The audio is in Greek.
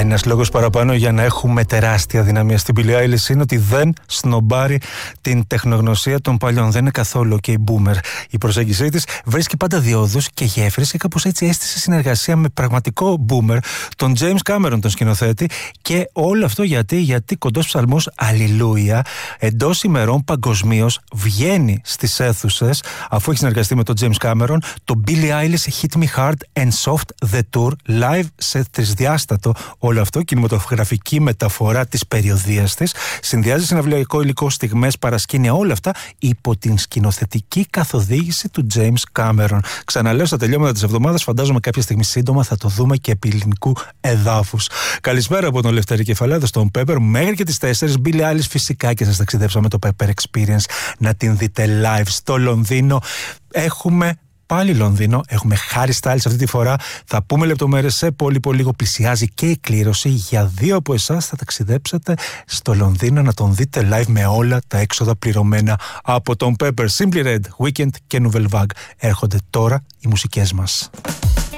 Ένας λόγος παραπάνω για να έχουμε τεράστια δυναμία στην Billie Eilish είναι ότι δεν σνομπάρει την τεχνογνωσία των παλιών. Δεν είναι καθόλου ok boomer. Η προσέγγιση της βρίσκει πάντα διόδους και γέφυρες και κάπως έτσι έστησε συνεργασία με πραγματικό boomer, τον James Cameron, τον σκηνοθέτη. Και όλο αυτό γιατί κοντός ψαλμός Αλληλούια εντός ημερών παγκοσμίως βγαίνει στις αίθουσες, αφού έχει συνεργαστεί με τον James Cameron, το Billie Eilish Hit Me Hard and Soft The Tour live σε τρισδιάστατο όλο αυτό, κινηματογραφική μεταφορά της περιοδίας της. Συνδυάζει συναυλιακό υλικό, στιγμές, παρασκήνια, όλα αυτά υπό την σκηνοθετική καθοδήγηση του James Cameron. Ξαναλέω, στα τελειώματα της εβδομάδας, φαντάζομαι κάποια στιγμή σύντομα θα το δούμε και επί ελληνικού εδάφους. Καλησπέρα από τον Λευτέρη Κεφαλάδο στον Pepper. Μέχρι και τις 4 Billie Eilish φυσικά και σας ταξιδέψαμε το Pepper Experience να την δείτε live στο Λονδίνο. Έχουμε πάλι Λονδίνο, έχουμε Harry Styles αυτή τη φορά. Θα πούμε λεπτομέρειες σε πολύ λίγο. Πλησιάζει και η κλήρωση. Για 2 από εσάς θα ταξιδέψετε στο Λονδίνο να τον δείτε live με όλα τα έξοδα πληρωμένα από τον Pepper. Simply Red, Weekend και Nouvelle Vague. Έρχονται τώρα οι μουσικές μας.